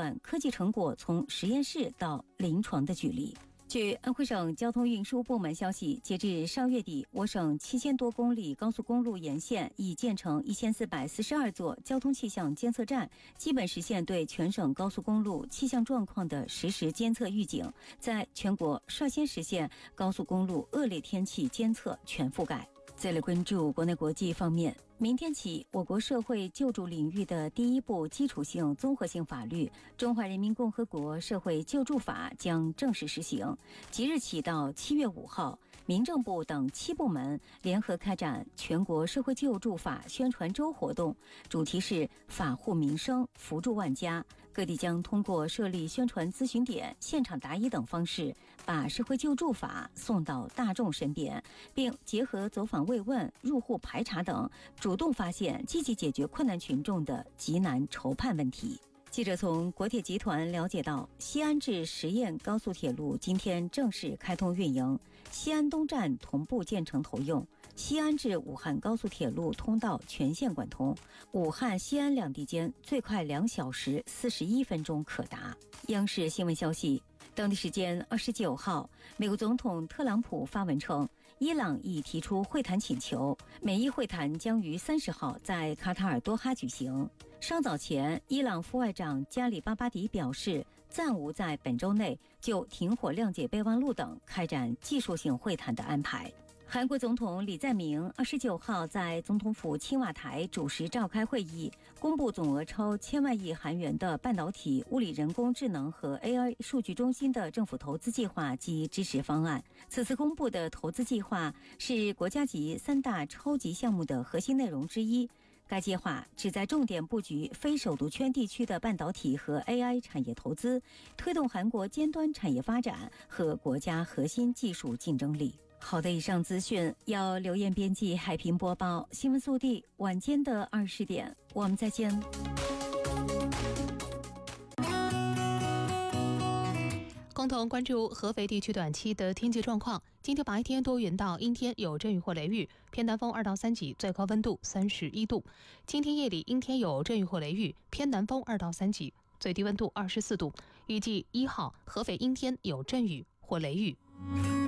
段科技成果从实验室到临床的举例。据安徽省交通运输部门消息，截至上月底，我省7000多公里高速公路沿线已建成1442座交通气象监测站，基本实现对全省高速公路气象状况的实时监测预警，在全国率先实现高速公路恶劣天气监测全覆盖。再来关注国内国际方面，明天起，我国社会救助领域的第一部基础性综合性法律《中华人民共和国社会救助法》将正式实行。即日起到7月5号，民政部等7部门联合开展全国社会救助法宣传周活动，主题是法护民生，扶助万家。各地将通过设立宣传咨询点、现场答疑等方式，把社会救助法送到大众身边，并结合走访慰问、入户排查等，主动发现、积极解决困难群众的急难愁盼问题。记者从国铁集团了解到，西安至十堰高速铁路今天正式开通运营，西安东站同步建成投用，西安至武汉高速铁路通道全线贯通，武汉、西安两地间最快2小时41分钟可达。央视新闻消息，当地时间29号，美国总统特朗普发文称，伊朗已提出会谈请求，美伊会谈将于30号在卡塔尔多哈举行。稍早前，伊朗副外长加里巴巴迪表示，暂无在本周内就停火谅解备忘录等开展技术性会谈的安排。韩国总统李在明29号在总统府青瓦台主持召开会议，公布总额超1000万亿韩元的半导体、物理人工智能和 AI 数据中心的政府投资计划及支持方案。此次公布的投资计划是国家级3大超级项目的核心内容之一。该计划旨在重点布局非首都圈地区的半导体和 AI 产业投资，推动韩国尖端产业发展和国家核心技术竞争力。好的，以上资讯由刘艳编辑，海平播报。新闻速递，晚间的20点，我们再见。 共同关注合肥地区短期的天气状况。今天白天多云到阴天，有阵雨或雷雨，偏南风2到3级，最高温度31度。今天夜里阴天有阵雨或雷雨，偏南风2到3级，最低温度24度。预计1号合肥阴天有阵雨或雷雨。